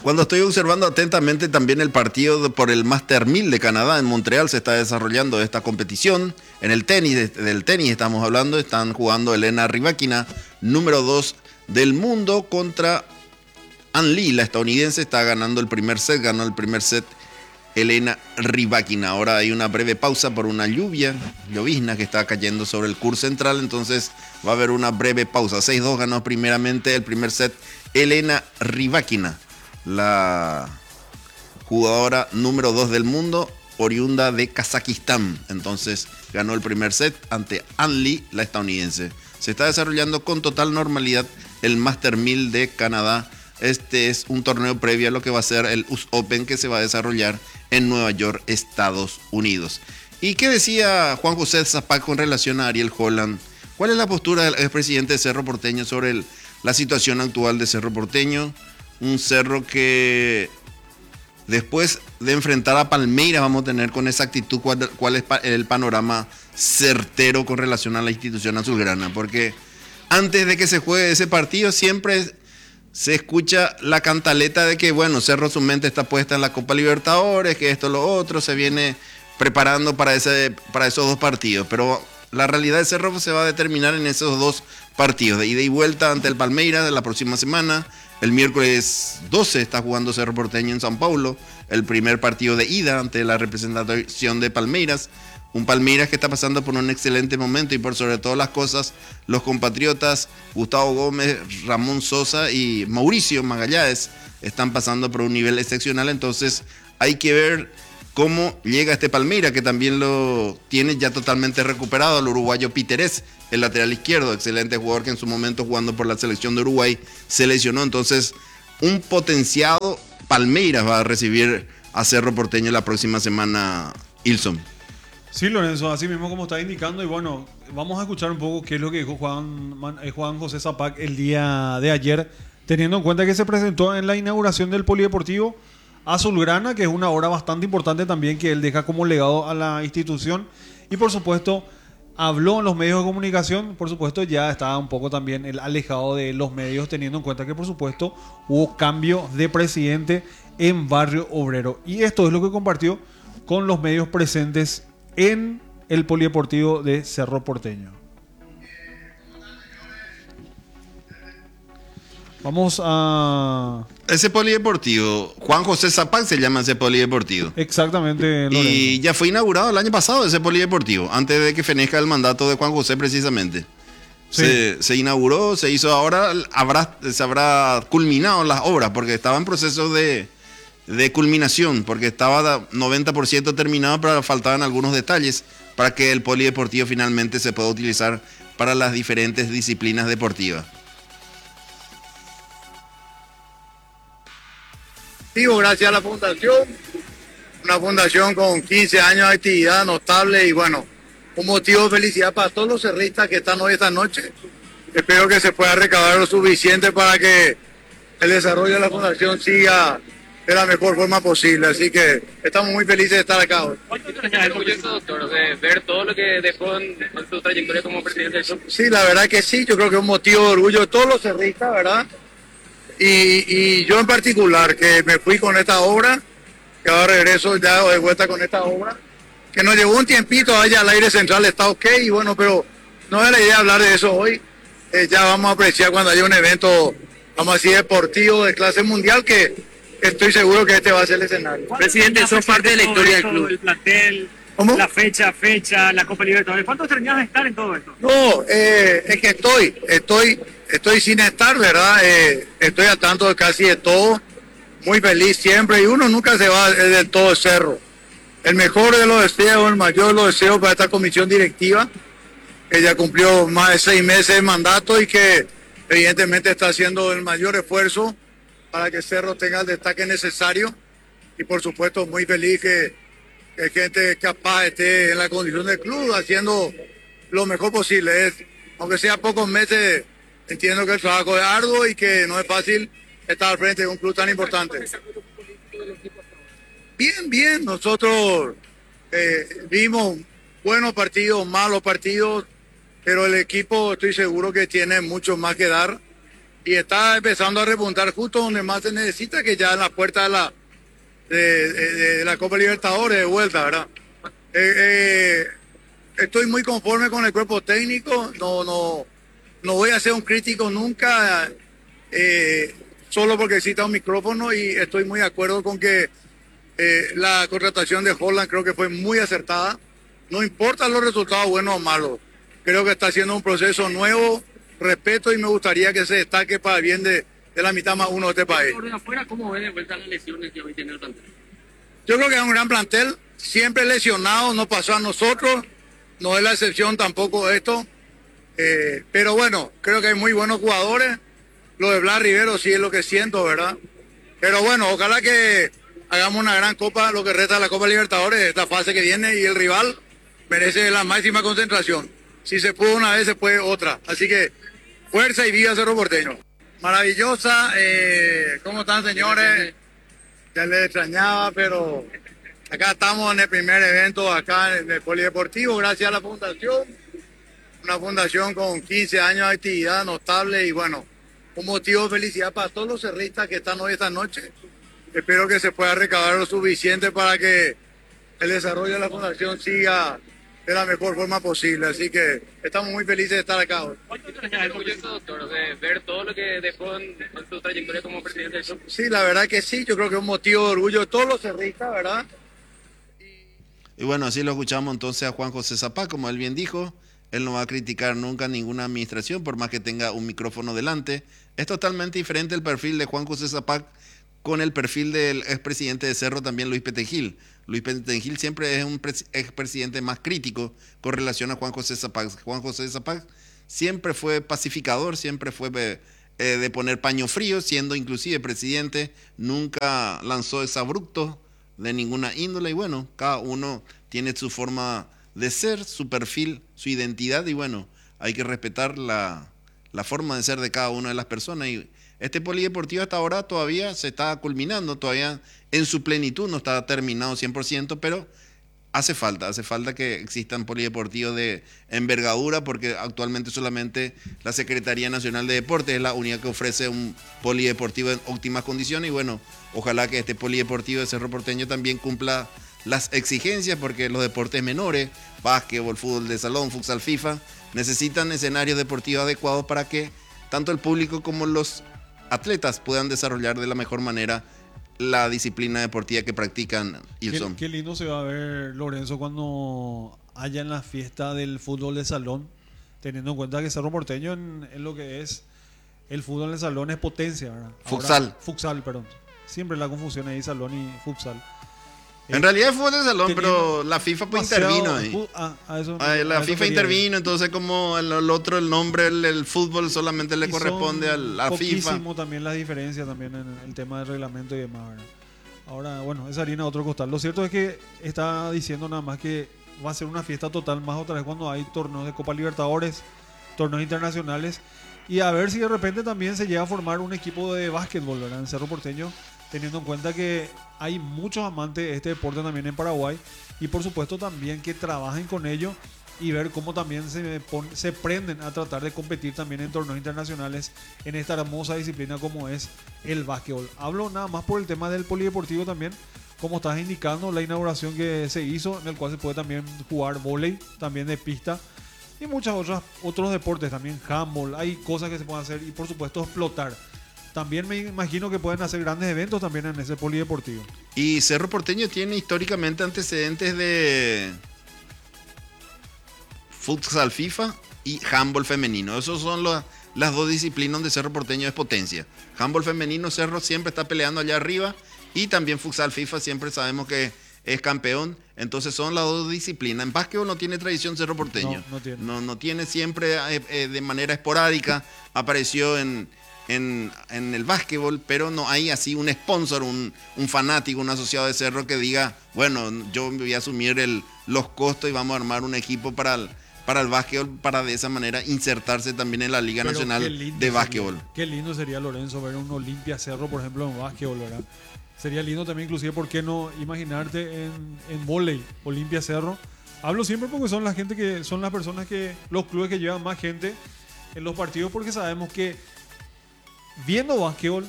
Cuando estoy observando atentamente también el partido por el Master 1000 de Canadá en Montreal, se está desarrollando esta competición. En el tenis, del tenis estamos hablando, están jugando Elena Rybakina, número 2 del mundo, contra Ann Lee, la estadounidense. Está ganando el primer set, ganó el primer set Elena Rybakina. Ahora hay una breve pausa por una llovizna que está cayendo sobre el curso central, entonces va a haber una breve pausa. 6-2 ganó primeramente el primer set Elena Rybakina, la jugadora número 2 del mundo, oriunda de Kazajistán. Entonces ganó el primer set ante Ann Lee, la estadounidense. Se está desarrollando con total normalidad el Master 1000 de Canadá. Este es un torneo previo a lo que va a ser el US Open, que se va a desarrollar en Nueva York, Estados Unidos. ¿Y qué decía Juan José Zapac con relación a Ariel Holland? ¿Cuál es la postura del expresidente de Cerro Porteño sobre la situación actual de Cerro Porteño? Un Cerro que después de enfrentar a Palmeiras vamos a tener con exactitud cuál es el panorama certero con relación a la institución azulgrana. Porque antes de que se juegue ese partido siempre se escucha la cantaleta de que, bueno, Cerro su mente está puesta en la Copa Libertadores, que esto, lo otro, se viene preparando para esos dos partidos. Pero la realidad de Cerro se va a determinar en esos dos partidos, de ida y vuelta ante el Palmeiras de la próxima semana. El miércoles 12 está jugando Cerro Porteño en São Paulo, el primer partido de ida ante la representación de Palmeiras. Un Palmeiras que está pasando por un excelente momento y por sobre todas las cosas, los compatriotas Gustavo Gómez, Ramón Sosa y Mauricio Magallanes están pasando por un nivel excepcional. Entonces hay que ver cómo llega este Palmeiras, que también lo tiene ya totalmente recuperado, el uruguayo Piterés, el lateral izquierdo, excelente jugador que en su momento jugando por la selección de Uruguay se lesionó. Entonces un potenciado Palmeiras va a recibir a Cerro Porteño la próxima semana, Ilson. Sí, Lorenzo, así mismo como está indicando. Y bueno, vamos a escuchar un poco qué es lo que dijo Juan José Zapac el día de ayer, teniendo en cuenta que se presentó en la inauguración del Polideportivo Azulgrana, que es una obra bastante importante también que él deja como legado a la institución. Y por supuesto, habló en los medios de comunicación. Por supuesto, ya estaba un poco también él alejado de los medios, teniendo en cuenta que por supuesto hubo cambio de presidente en Barrio Obrero. Y esto es lo que compartió con los medios presentes en el Polideportivo de Cerro Porteño. Vamos a... Ese polideportivo, Juan José Zapac se llama ese polideportivo. Exactamente, Lorenzo. Y ya fue inaugurado el año pasado ese polideportivo, antes de que fenezca el mandato de Juan José precisamente. Sí. Se inauguró, se hizo, ahora se habrá culminado las obras, porque estaba en proceso de culminación, porque estaba 90% terminado, pero faltaban algunos detalles para que el polideportivo finalmente se pueda utilizar para las diferentes disciplinas deportivas. Gracias a la fundación, una fundación con 15 años de actividad notable y bueno, un motivo de felicidad para todos los cerristas que están hoy esta noche. Espero que se pueda recaudar lo suficiente para que el desarrollo de la fundación siga de la mejor forma posible, así que estamos muy felices de estar acá hoy. ¿Cuánto es orgulloso, doctor, de ver todo lo que dejó en su trayectoria como presidente del club? Sí, la verdad que sí, yo creo que es un motivo de orgullo de todos los cerristas, ¿verdad? Y yo en particular, que me fui con esta obra, que ahora regreso ya de vuelta con esta obra, que nos llevó un tiempito allá al aire central, está ok, y bueno, pero no es la idea hablar de eso hoy. Ya vamos a apreciar cuando haya un evento, vamos a decir, deportivo de clase mundial, que estoy seguro que este va a ser el escenario. Presidente, sos parte de la historia del club. El plantel, ¿Cómo? la fecha, la Copa Libertadores. ¿Cuánto extrañas estar en todo esto? No, es que estoy sin estar, ¿verdad? Estoy al tanto de casi de todo, muy feliz siempre, y uno nunca se va del todo de Cerro. El mejor de los deseos, el mayor de los deseos para esta comisión directiva, que ya cumplió más de 6 meses de mandato y que evidentemente está haciendo el mayor esfuerzo para que Cerro tenga el destaque necesario, y por supuesto muy feliz que gente capaz esté en la condición del club haciendo lo mejor posible. Aunque sea pocos meses, entiendo que el trabajo es arduo y que no es fácil estar al frente de un club tan importante. Bien, nosotros vimos buenos partidos, malos partidos, pero el equipo estoy seguro que tiene mucho más que dar. y está empezando a repuntar justo donde más se necesita, que ya en la puerta de la Copa Libertadores de vuelta, ¿verdad? Estoy muy conforme con el cuerpo técnico, no voy a ser un crítico nunca, solo porque exista un micrófono, y estoy muy de acuerdo con que la contratación de Holland creo que fue muy acertada. No importa los resultados buenos o malos, creo que está haciendo un proceso nuevo, respeto, y me gustaría que se destaque para el bien de la mitad más uno de este país. Por de afuera, ¿cómo ve de vuelta las lesiones que hoy tiene el plantel? Yo creo que es un gran plantel, siempre lesionado, no pasó a nosotros, no es la excepción tampoco esto, pero bueno, creo que hay muy buenos jugadores. Lo de Blas Rivero sí es lo que siento, ¿verdad? Pero bueno, ojalá que hagamos una gran copa, lo que resta de la Copa Libertadores, esta fase que viene, y el rival merece la máxima concentración. Si se pudo una vez, se puede otra. Así que fuerza y viva Cerro Porteño. Maravillosa. ¿Cómo están, señores? Ya les extrañaba, pero acá estamos en el primer evento acá en el Polideportivo, gracias a la fundación. Una fundación con 15 años de actividad notable, y bueno, un motivo de felicidad para todos los cerristas que están hoy esta noche. Espero que se pueda recabar lo suficiente para que el desarrollo de la fundación siga de la mejor forma posible. Así que estamos muy felices de estar acá hoy. ¿Cuánto extrañas orgulloso, doctor, de ver todo lo que dejó en su trayectoria como presidente del club? Sí, la verdad que sí, yo creo que es un motivo de orgullo de todos los cerristas, ¿verdad? Y bueno, así lo escuchamos entonces a Juan José Zapag, como él bien dijo. Él no va a criticar nunca ninguna administración, por más que tenga un micrófono delante. Es totalmente diferente el perfil de Juan José Zapag con el perfil del expresidente de Cerro, también Luis Petengil. Luis Petengil siempre es un expresidente más crítico con relación a Juan José Zapag. Juan José Zapag siempre fue pacificador, siempre fue de poner paño frío, siendo inclusive presidente, nunca lanzó exabruptos de ninguna índole, y bueno, cada uno tiene su forma de ser, su perfil, su identidad, y bueno, hay que respetar la forma de ser de cada una de las personas. Y este polideportivo hasta ahora todavía se está culminando, todavía en su plenitud, no está terminado 100%, pero hace falta que existan polideportivos de envergadura, porque actualmente solamente la Secretaría Nacional de Deportes es la única que ofrece un polideportivo en óptimas condiciones, y bueno, ojalá que este polideportivo de Cerro Porteño también cumpla las exigencias, porque los deportes menores, básquetbol, fútbol de salón, futsal, FIFA, necesitan escenarios deportivos adecuados para que tanto el público como los atletas puedan desarrollar de la mejor manera la disciplina deportiva que practican. Qué lindo se va a ver, Lorenzo, cuando haya en la fiesta del fútbol de salón, teniendo en cuenta que Cerro Porteño en lo que es el fútbol de salón es potencia, ¿verdad? Futsal, perdón. Siempre la confusión ahí, salón y futsal. En realidad es fútbol de salón, pero la FIFA pues intervino ahí. La FIFA intervino, entonces como el otro, el nombre, el fútbol solamente le corresponde a la FIFA. Poquísimo también las diferencias también en el tema del reglamento y demás, ¿verdad? Ahora, bueno, esa harina otro costal. Lo cierto es que está diciendo nada más que va a ser una fiesta total más otra vez cuando hay torneos de Copa Libertadores, torneos internacionales, y a ver si de repente también se llega a formar un equipo de básquetbol, ¿verdad? En Cerro Porteño, teniendo en cuenta que hay muchos amantes de este deporte también en Paraguay, y por supuesto también que trabajen con ello y ver cómo también se prenden a tratar de competir también en torneos internacionales en esta hermosa disciplina como es el básquetbol. Hablo nada más por el tema del polideportivo también, como estás indicando, la inauguración que se hizo, en el cual se puede también jugar vóley, también de pista, y muchos otros deportes, también handball, hay cosas que se pueden hacer, y por supuesto explotar. También me imagino que pueden hacer grandes eventos también en ese polideportivo. Y Cerro Porteño tiene históricamente antecedentes de futsal FIFA y handball femenino. Esos son las dos disciplinas donde Cerro Porteño es potencia. Handball femenino, Cerro siempre está peleando allá arriba, y también futsal FIFA siempre sabemos que es campeón. Entonces son las dos disciplinas. En básquetbol no tiene tradición Cerro Porteño. No tiene, siempre de manera esporádica apareció en el básquetbol, pero no hay así un sponsor, un fanático, un asociado de Cerro que diga, bueno, yo voy a asumir los costos y vamos a armar un equipo para el básquetbol, para de esa manera insertarse también en la Liga Nacional de Básquetbol. Qué lindo sería, Lorenzo, ver un Olimpia Cerro, por ejemplo, en básquetbol, ¿verdad? Sería lindo también, inclusive, ¿por qué no imaginarte en vóley, Olimpia Cerro? Hablo siempre porque son la gente que son las personas que, los clubes que llevan más gente en los partidos, porque sabemos que viendo básquetbol,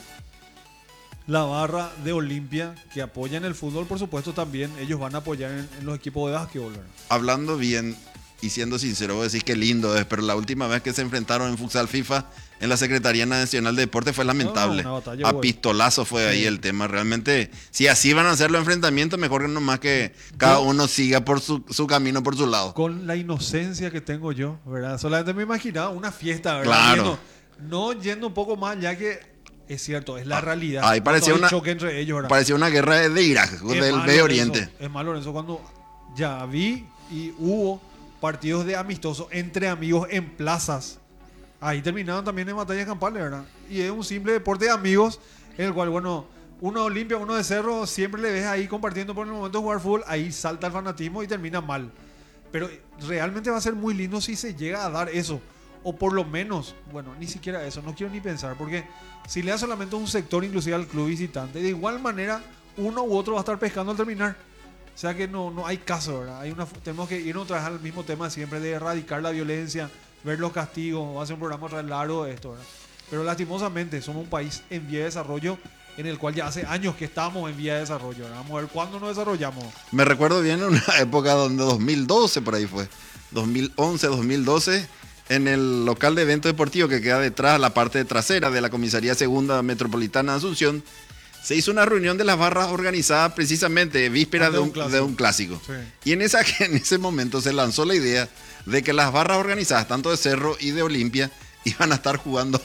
la barra de Olimpia, que apoya en el fútbol, por supuesto también, ellos van a apoyar en los equipos de básquetbol, ¿verdad? Hablando bien y siendo sincero, vos decís que lindo es, pero la última vez que se enfrentaron en Futsal FIFA en la Secretaría Nacional de Deporte fue lamentable. No, una batalla, A güey. pistolazo fue ahí Sí. el tema. Realmente, si así van a hacer los enfrentamientos, mejor que nomás que cada uno siga por su camino por su lado. Con la inocencia que tengo yo, ¿verdad? Solamente me imaginaba una fiesta, ¿verdad? Claro. No yendo un poco más, ya que es cierto, es la realidad. Ahí parecía Cuando hay una- choque entre ellos, ¿verdad? Parecía una guerra de Irak, Es del más, Medio Lorenzo, Oriente. Es más, Lorenzo, cuando ya vi y hubo partidos de amistosos entre amigos en plazas, ahí terminaron también en batallas campales, ¿verdad? Y es un simple deporte de amigos, en el cual, bueno, uno de Olimpia, uno de Cerro, siempre le ves ahí compartiendo por el momento de jugar fútbol, ahí salta el fanatismo y termina mal. Pero realmente va a ser muy lindo si se llega a dar eso. O por lo menos, bueno, ni siquiera eso, no quiero ni pensar, porque si le da solamente un sector inclusive al club visitante, de igual manera uno u otro va a estar pescando al terminar. O sea que no hay caso, ¿verdad? Tenemos que irnos otra vez al mismo tema siempre de erradicar la violencia, ver los castigos, va a ser un programa otra vez largo de esto, ¿verdad? Pero lastimosamente somos un país en vía de desarrollo en el cual ya hace años que estamos en vía de desarrollo, ¿verdad? Vamos a ver cuándo nos desarrollamos. Me recuerdo bien en una época donde 2012 por ahí fue, 2011, 2012, en el local de evento deportivo que queda detrás, la parte trasera de la Comisaría Segunda Metropolitana de Asunción, se hizo una reunión de las barras organizadas precisamente víspera De un clásico. de un clásico. Sí. Y en ese momento se lanzó la idea de que las barras organizadas, tanto de Cerro y de Olimpia, iban a estar jugando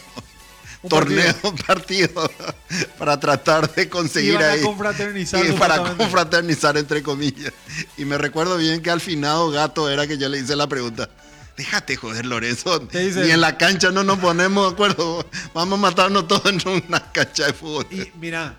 Un torneos, partidos, para tratar de conseguir Iban a ahí. confraternizar Y para supuestamente. confraternizar, entre comillas. Y me recuerdo bien que al finado Gato era que yo le hice la pregunta. Déjate joder, Lorenzo. ¿Qué dice? Ni en la cancha no nos ponemos de acuerdo. Vamos a matarnos todos en una cancha de fútbol. Y mira,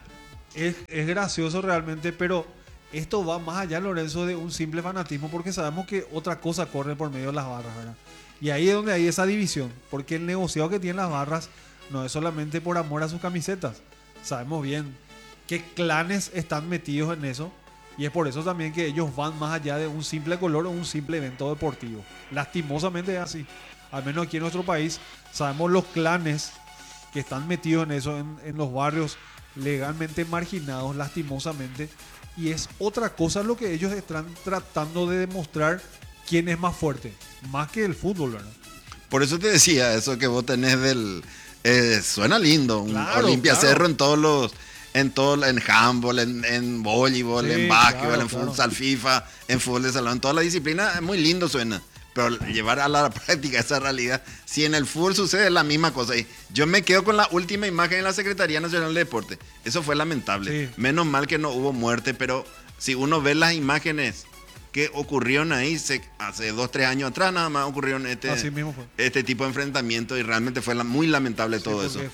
es gracioso realmente, pero esto va más allá, Lorenzo, de un simple fanatismo, porque sabemos que otra cosa corre por medio de las barras, ¿verdad? Y ahí es donde hay esa división, porque el negociado que tienen las barras no es solamente por amor a sus camisetas. Sabemos bien qué clanes están metidos en eso, y es por eso también que ellos van más allá de un simple color o un simple evento deportivo. Lastimosamente es así. Al menos aquí en nuestro país sabemos los clanes que están metidos en eso, en los barrios legalmente marginados, lastimosamente. Y es otra cosa lo que ellos están tratando de demostrar quién es más fuerte, más que el fútbol, ¿verdad? Por eso te decía, eso que vos tenés del... suena lindo, un Claro, Olimpia claro. Cerro en handball, en voleibol, Sí, en básquetbol, claro, en claro. futsal FIFA, en fútbol de salón, en toda la disciplina, es muy lindo suena. Pero llevar a la práctica esa realidad, si en el fútbol sucede la misma cosa. Y yo me quedo con la última imagen en la Secretaría Nacional de Deporte. Eso fue lamentable. Sí. Menos mal que no hubo muerte, pero si uno ve las imágenes que ocurrieron ahí hace 2-3 años atrás, nada más ocurrieron Así mismo fue. este tipo de enfrentamiento y realmente fue muy lamentable Sí, todo eso. porque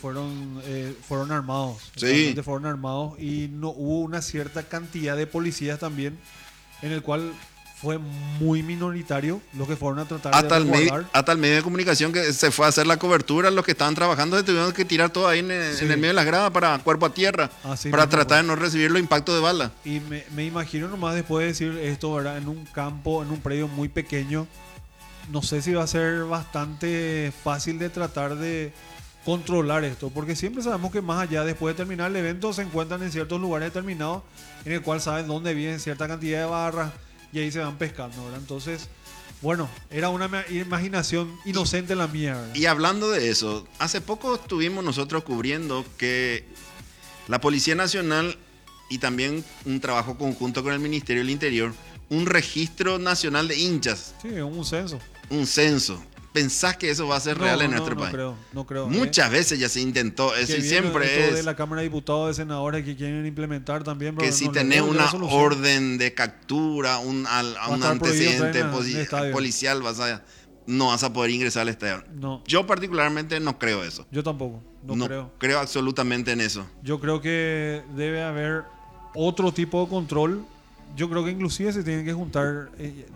fueron armados. Sí. Realmente fueron armados y no hubo una cierta cantidad de policías también, en el cual fue muy minoritario los que fueron a tratar Hasta de resguardar. hasta el medio de comunicación que se fue a hacer la cobertura, los que estaban trabajando se tuvieron que tirar todo ahí Sí. en el medio de las gradas para cuerpo a tierra, Así para mismo tratar fue. de no recibir los impactos de bala. Y me imagino nomás después de decir esto, ¿verdad? En un campo, en un predio muy pequeño, no sé si va a ser bastante fácil de tratar de controlar esto, porque siempre sabemos que más allá, después de terminar el evento, se encuentran en ciertos lugares determinados en el cual saben dónde vienen cierta cantidad de barras y ahí se van pescando, ¿verdad? Entonces, bueno, era una imaginación inocente la mía, ¿verdad? Y hablando de eso, hace poco estuvimos nosotros cubriendo que la Policía Nacional y también un trabajo conjunto con el Ministerio del Interior, un registro nacional de hinchas, Sí, un censo. un censo. ¿Pensás que eso va a ser real en nuestro país? No creo. Muchas veces ya se intentó eso Que y viene esto siempre de es la Cámara de Diputados, de senadores que quieren implementar también. que pero si no le tenés veo una solución. orden de captura, un estar prohibido antecedente entrar en el estadio. policial, no vas a poder ingresar al estadio. No, Yo particularmente no creo eso. yo tampoco. No creo. creo absolutamente en eso. Yo creo que debe haber otro tipo de control. Yo creo que inclusive se tienen que juntar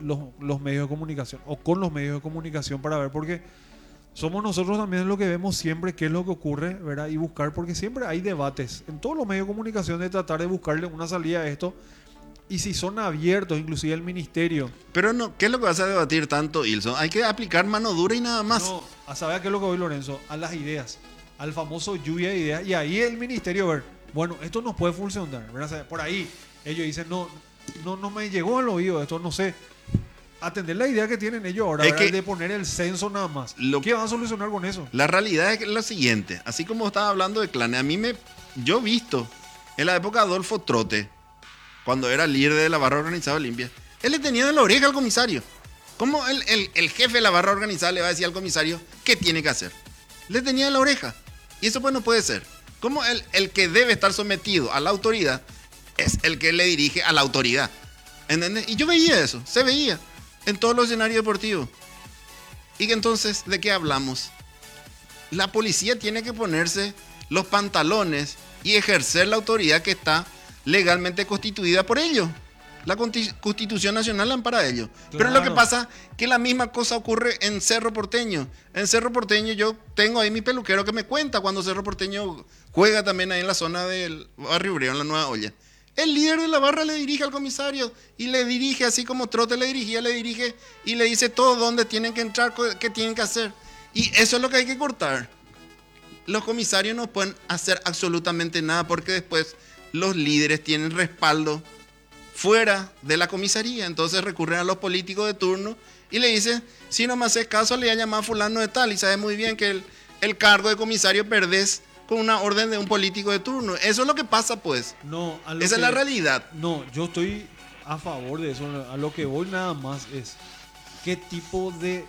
los medios de comunicación o con los medios de comunicación para ver, porque somos nosotros también los que vemos siempre qué es lo que ocurre, ¿verdad? Y buscar, porque siempre hay debates en todos los medios de comunicación de tratar de buscarle una salida a esto. Y si son abiertos, inclusive el ministerio. Pero no, ¿qué es lo que vas a debatir tanto, Ilson? Hay que aplicar mano dura y nada más. No, a saber qué es lo que voy, Lorenzo, a las ideas. al famoso lluvia de ideas, y ahí el ministerio ver, bueno, esto nos puede funcionar, ¿verdad? O sea, por ahí ellos dicen, no me llegó al oído esto, no sé. Atender la idea que tienen ellos ahora, Es ¿verdad? que De poner el censo nada más. lo- ¿Qué van a solucionar con eso? La realidad es la siguiente. Así como estaba hablando de clanes, yo he visto en la época de Adolfo Trote, cuando era líder de la barra organizada Olimpia, él le tenía de la oreja al comisario. ¿Cómo el jefe de la barra organizada le va a decir al comisario qué tiene que hacer? Le tenía de la oreja. Y eso pues no puede ser. ¿Cómo el que debe estar sometido a la autoridad es el que le dirige a la autoridad? ¿Entendés? Y yo veía eso, se veía en todos los escenarios deportivos. Y que entonces, ¿de qué hablamos? La policía tiene que ponerse los pantalones y ejercer la autoridad que está legalmente constituida por ellos. La Constitución Nacional ampara ello. Pero lo que Claro. pasa que la misma cosa ocurre en Cerro Porteño. En Cerro Porteño yo tengo ahí mi peluquero que me cuenta cuando Cerro Porteño juega también ahí en la zona del Barrio Obrero, en la Nueva Olla. El líder de la barra le dirige al comisario y le dirige así como Trote le dirige y le dice todo dónde tienen que entrar, qué tienen que hacer. Y eso es lo que hay que cortar. Los comisarios no pueden hacer absolutamente nada porque después los líderes tienen respaldo fuera de la comisaría. Entonces recurren a los políticos de turno y le dicen, si no me haces caso, le voy a llamar a fulano de tal. Y sabes muy bien que el cargo de comisario perdés con una orden de un político de turno. Eso es lo que pasa, pues. No, Esa es la realidad. No, yo estoy a favor de eso. A lo que voy nada más es qué tipo de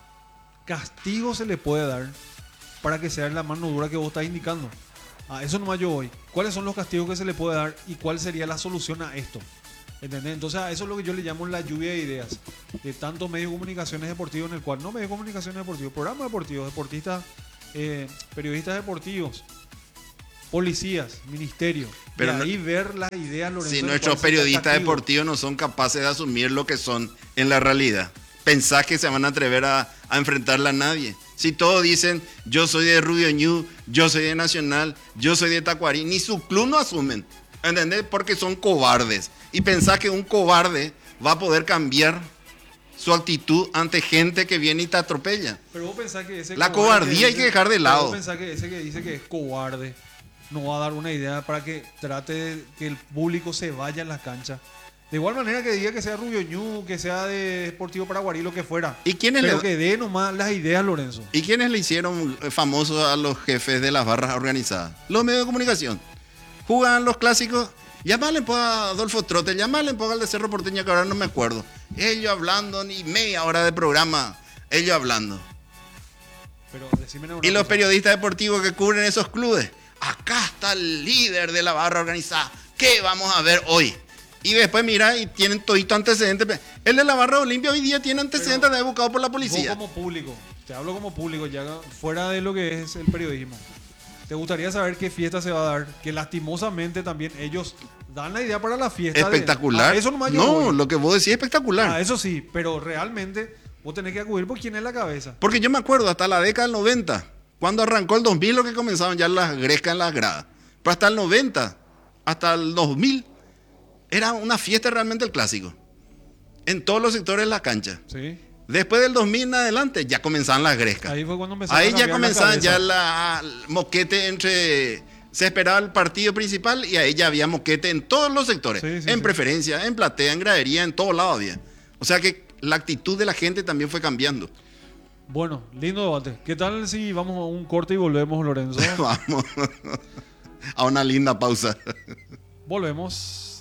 castigo se le puede dar para que sea la mano dura que vos estás indicando. A eso nomás yo voy. ¿Cuáles son los castigos que se le puede dar y cuál sería la solución a esto? ¿Entendés? Entonces a eso es lo que yo le llamo la lluvia de ideas. De tantos medios de comunicaciones deportivos en el cual, no medios de comunicaciones deportivos, programas deportivos, deportistas, periodistas deportivos, policías, ministerios. Pero y no- ahí ver las ideas, Lorenzo, Si de nuestros cuál sería el periodistas castigo. deportivos no son capaces de asumir lo que son en la realidad, ¿pensás que se van a atrever a enfrentarla a nadie? Si todos dicen, yo soy de Rubio Ñu, yo soy de Nacional, yo soy de Tacuarí, ni su club no asumen, ¿entendés? Porque son cobardes. Y pensás que un cobarde va a poder cambiar su actitud ante gente que viene y te atropella. Pero vos pensás que ese La cobarde cobardía hay que dejar de pero lado. Vos pensás que ese que dice que es cobarde no va a dar una idea para que trate de que el público se vaya a las canchas. De igual manera que diga que sea Rubio Ñu, que sea de Sportivo Paraguarí, lo que fuera. ¿Y quiénes Pero le- que dé nomás las ideas, Lorenzo. ¿Y quiénes le hicieron famosos a los jefes de las barras organizadas? Los medios de comunicación. Jugaban los clásicos. Llamale pues a Adolfo Trote, llamale pues al de Cerro Porteño, que ahora no me acuerdo. Ellos hablando, ni media hora de programa, ellos hablando. Pero decime una Y los cosa. periodistas deportivos que cubren esos clubes. Acá está el líder de la barra organizada. ¿Qué vamos a ver hoy? Y después mira y tienen todito antecedentes. El de la barra Olimpia hoy día tiene antecedentes de haber buscado por la Vos policía. como público, te hablo como público, ya fuera de lo que es el periodismo. ¿Te gustaría saber qué fiesta se va a dar? Que lastimosamente también ellos dan la idea para la fiesta. Espectacular. Eso nomás yo No, voy. lo que vos decís es espectacular. Eso sí, pero realmente vos tenés que acudir por quién es la cabeza. Porque yo me acuerdo hasta la década del 90, cuando arrancó el 2000, lo que comenzaban ya las grescas en las gradas. Pero hasta el 90, hasta el 2000, era una fiesta realmente el clásico. En todos los sectores de la cancha. Sí. Después del 2000 en adelante, ya comenzaban las grescas. Ahí fue cuando empezaron Ahí a ya cambiar la comenzaban cabeza. ya el moquete entre... Se esperaba el partido principal y ahí ya había moquete en todos los sectores. Sí, sí, en sí. preferencia, en platea, en gradería, en todos lados había. O sea que la actitud de la gente también fue cambiando. Bueno, lindo debate. ¿Qué tal si vamos a un corte y volvemos, Lorenzo? Vamos a una linda pausa. Volvemos.